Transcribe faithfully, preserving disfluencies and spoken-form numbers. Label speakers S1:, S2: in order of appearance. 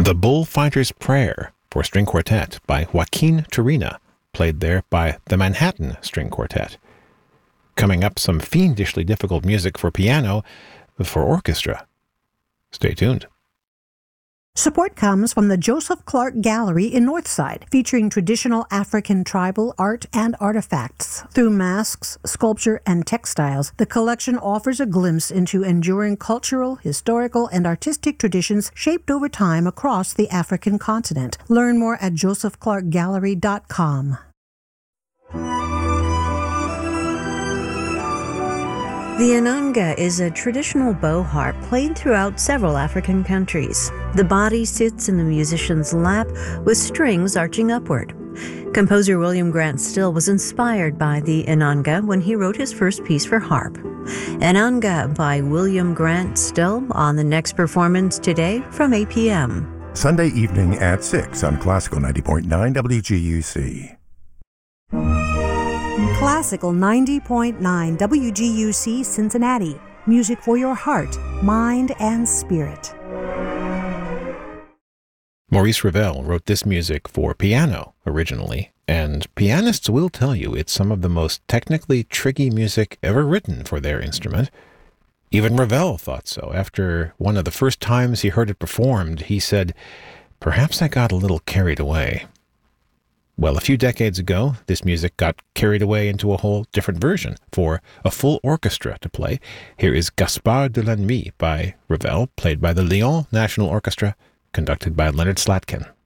S1: The Bullfighter's Prayer for String Quartet by Joaquin Turina, played there by the Manhattan String Quartet. Coming up, some fiendishly difficult music for piano for orchestra. Stay tuned.
S2: Support comes from the Joseph Clark Gallery in Northside, featuring traditional African tribal art and artifacts. Through masks, sculpture, and textiles, the collection offers a glimpse into enduring cultural, historical, and artistic traditions shaped over time across the African continent. Learn more at joseph clark gallery dot com.
S3: The inanga is a traditional bow harp played throughout several African countries. The body sits in the musician's lap with strings arching upward. Composer William Grant Still was inspired by the inanga when he wrote his first piece for harp. Inanga by William Grant Still on the next performance today from eight p.m.
S4: Sunday evening at six on Classical ninety point nine W G U C.
S2: Classical ninety point nine W G U C Cincinnati. Music for your heart, mind, and spirit.
S1: Maurice Ravel wrote this music for piano originally, and pianists will tell you it's some of the most technically tricky music ever written for their instrument. Even Ravel thought so. After one of the first times he heard it performed, he said, "Perhaps I got a little carried away." Well, a few decades ago, this music got carried away into a whole different version for a full orchestra to play. Here is Gaspard de la Nuit by Ravel, played by the Lyon National Orchestra, conducted by Leonard Slatkin.